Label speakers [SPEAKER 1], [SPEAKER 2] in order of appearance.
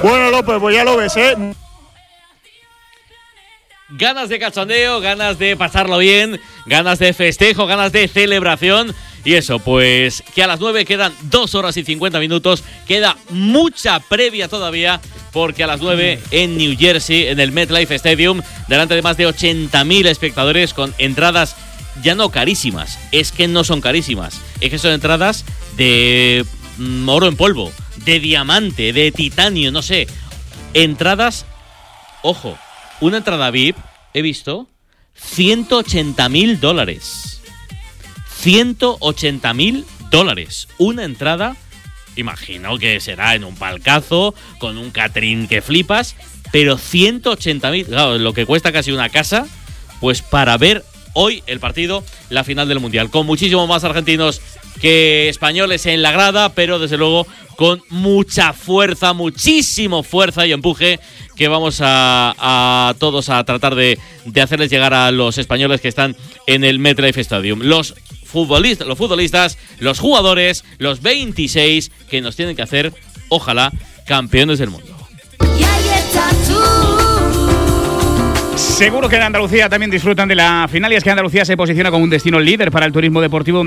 [SPEAKER 1] Bueno, López, pues ya lo ves, ¿eh?
[SPEAKER 2] Ganas de cachondeo, ganas de pasarlo bien, ganas de festejo, ganas de celebración. Y eso, pues que a las 9 quedan 2 horas y 50 minutos. Queda mucha previa todavía, porque a las 9 en New Jersey, en el MetLife Stadium, delante de más de 80.000 espectadores con entradas ya no carísimas. Es que no son carísimas. Es que son entradas de oro en polvo, de diamante, de titanio, no sé. Entradas, ojo, una entrada VIP, he visto, $180.000. $180.000. Una entrada, imagino que será en un palcazo, con un catering que flipas, pero 180.000, claro, lo que cuesta casi una casa, pues para ver hoy el partido, la final del Mundial, con muchísimo más argentinos que españoles en la grada, pero desde luego con mucha fuerza, muchísimo fuerza y empuje, que vamos a todos a tratar de hacerles llegar a los españoles que están en el MetLife Stadium. Los futbolistas, los jugadores, los 26 que nos tienen que hacer, ojalá, campeones del mundo.
[SPEAKER 3] Seguro que en Andalucía también disfrutan de la final, y es que Andalucía se posiciona como un destino líder para el turismo deportivo,